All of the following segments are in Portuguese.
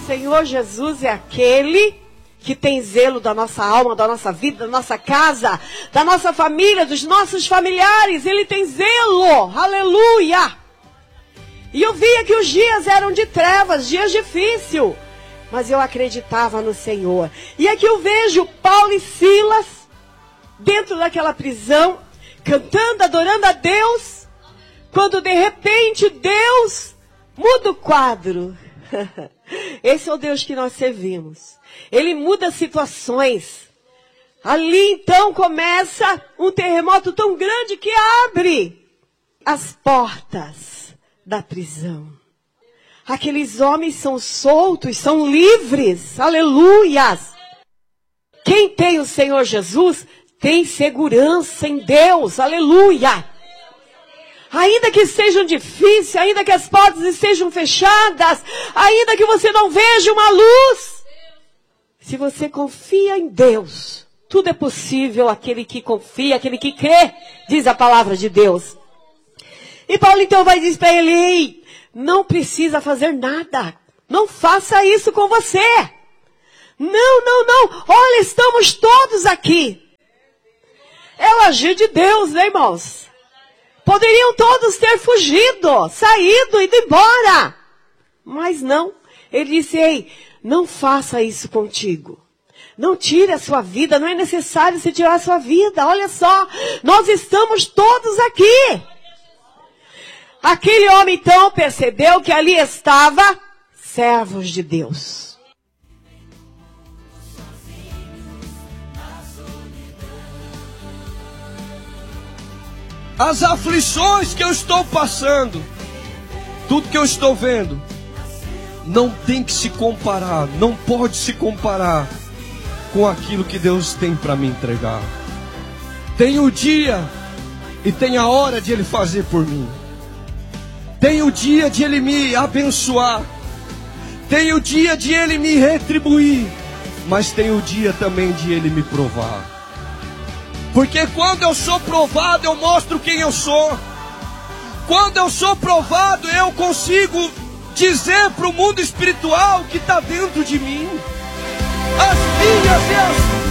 Senhor Jesus é aquele que tem zelo da nossa alma, da nossa vida, da nossa casa, da nossa família, dos nossos familiares. Ele tem zelo, aleluia! E eu via que os dias eram de trevas, dias difíceis, mas eu acreditava no Senhor. E aqui eu vejo Paulo e Silas, dentro daquela prisão, cantando, adorando a Deus, quando de repente Deus muda o quadro. Esse é o Deus que nós servimos. Ele muda situações. Ali então começa um terremoto tão grande que abre as portas da prisão. Aqueles homens são soltos, são livres. Aleluias! Quem tem o Senhor Jesus tem segurança em Deus. Aleluia! Ainda que sejam difíceis, ainda que as portas estejam fechadas, ainda que você não veja uma luz, se você confia em Deus, tudo é possível aquele que confia, aquele que crê, diz a palavra de Deus. E Paulo então vai dizer para ele: ei, não precisa fazer nada, não faça isso com você. Não, olha, estamos todos aqui. É o agir de Deus, né, irmãos? Poderiam todos ter fugido, saído, ido embora. Mas não. Ele disse: ei, não faça isso contigo. Não tire a sua vida, não é necessário se tirar a sua vida. Olha só, nós estamos todos aqui. Aquele homem então percebeu que ali estava servos de Deus. As aflições que eu estou passando, tudo que eu estou vendo, não tem que se comparar, não pode se comparar com aquilo que Deus tem para me entregar. Tem o dia e tem a hora de Ele fazer por mim. Tem o dia de Ele me abençoar. Tem o dia de Ele me retribuir. Mas tem o dia também de Ele me provar. Porque quando eu sou provado, eu mostro quem eu sou. Quando eu sou provado, eu consigo dizer para o mundo espiritual que está dentro de mim. As minhas e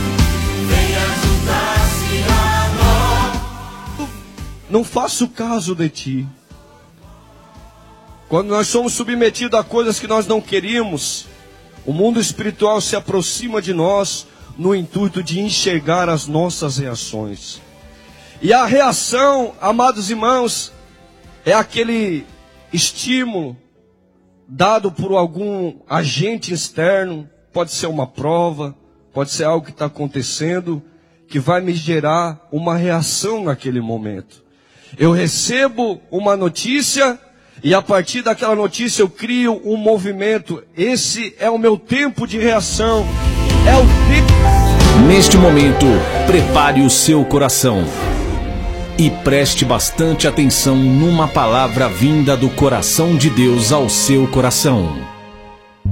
as... Não faço caso de ti. Quando nós somos submetidos a coisas que nós não queríamos, o mundo espiritual se aproxima de nós no intuito de enxergar as nossas reações. E a reação, amados irmãos, é aquele estímulo dado por algum agente externo. Pode ser uma prova, pode ser algo que está acontecendo, que vai me gerar uma reação naquele momento. Eu recebo uma notícia e a partir daquela notícia eu crio um movimento. Esse é o meu tempo de reação. É o tempo. Neste momento, prepare o seu coração e preste bastante atenção numa palavra vinda do coração de Deus ao seu coração.